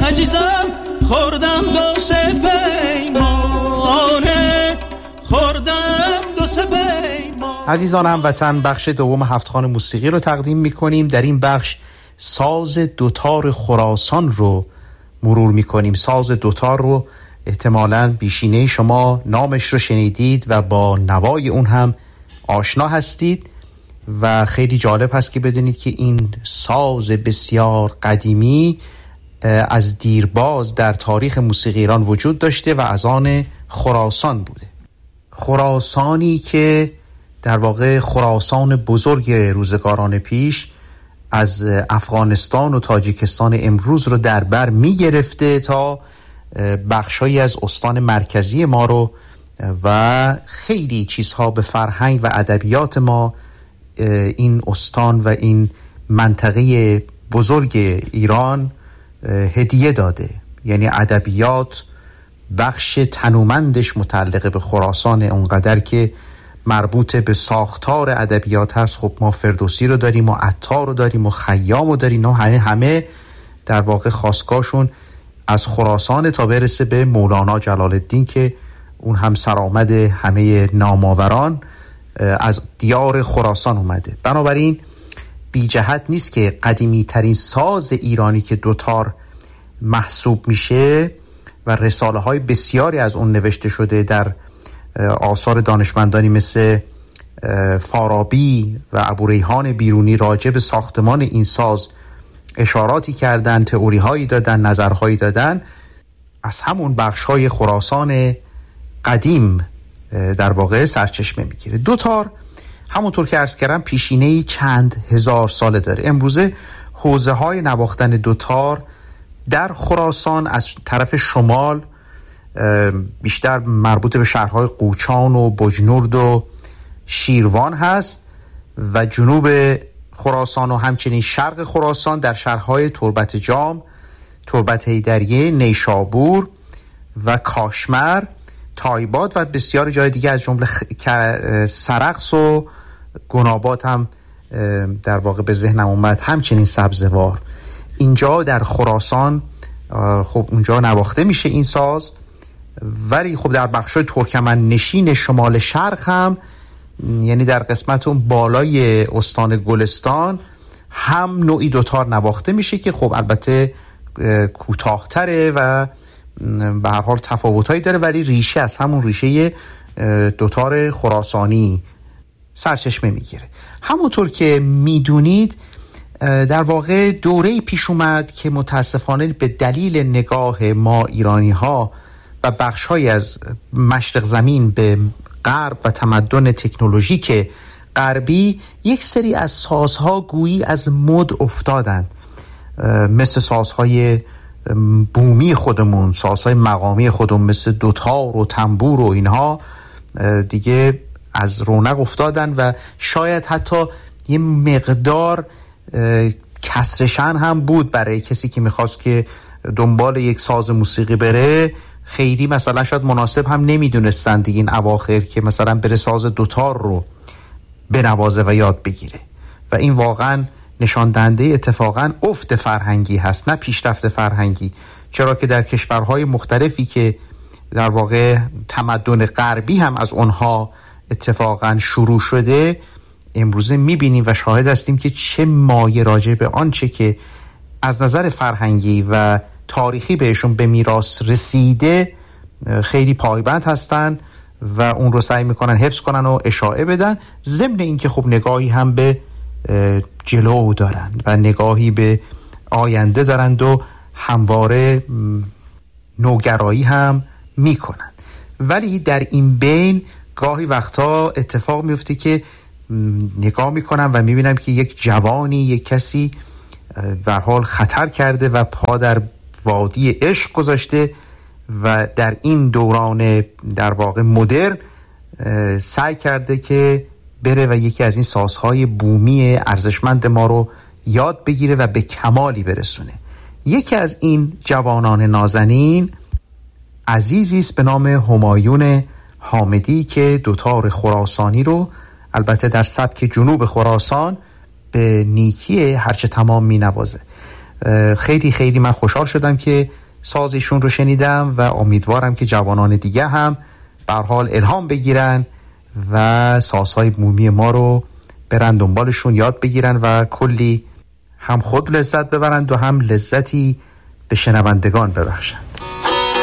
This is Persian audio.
عزیزم خوردم دو سه پیمانه، خوردم دو سه پیمانه. عزیزان هموطن، بخش دوم هفتخوان موسیقی رو تقدیم میکنیم. در این بخش ساز دوتار خراسان رو مرور میکنیم. ساز دوتار رو احتمالاً بیشینه شما نامش رو شنیدید و با نوای اون هم آشنا هستید و خیلی جالب هست که بدونید که این ساز بسیار قدیمی از دیرباز در تاریخ موسیقی ایران وجود داشته و از آن خراسان بوده. خراسانی که در واقع خراسان بزرگ روزگاران پیش از افغانستان و تاجیکستان امروز رو در بر می گرفته تا بخشایی از استان مرکزی ما رو و خیلی چیزها به فرهنگ و ادبیات ما این استان و این منطقه بزرگ ایران هدیه داده. یعنی ادبیات بخش تنومندش متعلق به خراسان، اونقدر که مربوط به ساختار ادبیات هست. خب ما فردوسی رو داریم و عطار رو داریم و خیام رو داریم و همه در واقع خاستگاهشون از خراسان تا برسه به مولانا جلال الدین که اون هم سرآمد همه نامآوران از دیار خراسان اومده. بنابراین بی جهت نیست که قدیمی ترین ساز ایرانی که دوتار محسوب میشه و رساله های بسیاری از اون نوشته شده در آثار دانشمندانی مثل فارابی و ابوریحان بیرونی راجع به ساختمان این ساز اشاراتی کردن، تئوری هایی دادن، نظرهایی دادن. از همون بخش های خراسان قدیم در واقع سرچشمه میگیره. دوتار همونطور که عرض کردم پیشینه‌ای چند هزار ساله داره. امروزه حوزه های نواختن دوتار در خراسان از طرف شمال بیشتر مربوط به شهرهای قوچان و بجنورد و شیروان هست و جنوب خراسان و همچنین شرق خراسان در شهرهای تربت جام، تربت حیدریه، نیشابور و کاشمر، تایباد و بسیار جای دیگه از جمله سرخس و گناباد هم در واقع به ذهنم اومد، همچنین سبزوار. اینجا در خراسان خب اونجا نواخته میشه این ساز، ولی خب در بخشای ترکمن نشین شمال شرق هم، یعنی در قسمت اون بالای استان گلستان هم نوعی دوتار نواخته میشه که خب البته کوتاه‌تره و به هر حال تفاوتایی داره، ولی ریشه از همون ریشه دوتار خراسانی سرچشمه میگیره. همونطور که میدونید در واقع دوره‌ای پیش اومد که متاسفانه به دلیل نگاه ما ایرانی ها و بخش‌هایی از مشرق زمین به غرب و تمدن تکنولوژیک غربی یک سری از سازها گویی از مد افتادن، مثل سازهای بومی خودمون، سازهای مقامی خودمون مثل دوتار و تنبور و اینها دیگه از رونق افتادن و شاید حتی یه مقدار کسرشن هم بود برای کسی که میخواست که دنبال یک ساز موسیقی بره. خیلی مثلا شاید مناسب هم نمیدونستن دیگه این اواخر که مثلا بره ساز دوتار رو بنوازه و یاد بگیره و این واقعا نشان دهنده اتفاقا افت فرهنگی هست، نه پیشرفت فرهنگی. چرا که در کشورهای مختلفی که در واقع تمدن غربی هم از اونها اتفاقا شروع شده، امروزه میبینیم و شاهد هستیم که چه مایه راجع به آنچه که از نظر فرهنگی و تاریخی بهشون به میراث رسیده خیلی پایبند هستن و اون رو سعی میکنن حفظ کنن و اشاعه بدن، ضمن اینکه خب نگاهی هم به جلو دارن و نگاهی به آینده دارند و همواره نوگرایی هم میکنن. ولی در این بین گاهی وقتا اتفاق میفته که نگاه میکنم و میبینم که یک جوانی، یک کسی در حال خطر کرده و پا در وادی عشق گذاشته و در این دوران در واقع مدرن سعی کرده که بره و یکی از این سازهای بومی ارزشمند ما رو یاد بگیره و به کمالی برسونه. یکی از این جوانان نازنین عزیزی است به نام همایون حامدی که دوتار خراسانی رو البته در سبک جنوب خراسان به نیکی هرچه تمام می نوازه. خیلی خیلی من خوشحال شدم که سازشون رو شنیدم و امیدوارم که جوانان دیگه هم به هر حال الهام بگیرن و سازهای بومی ما رو برن دنبالشون یاد بگیرن و کلی هم خود لذت ببرند و هم لذتی به شنوندگان ببخشند.